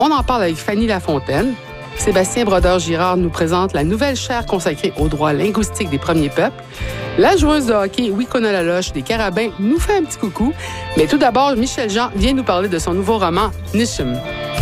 On en parle avec Fanny Lafontaine. Sébastien Brodeur-Girard nous présente la nouvelle chaire consacrée aux droits linguistiques des premiers peuples. La joueuse de hockey Wikona Laloche des Carabins nous fait un petit coucou. Mais tout d'abord, Michel Jean vient nous parler de son nouveau roman, Nishim.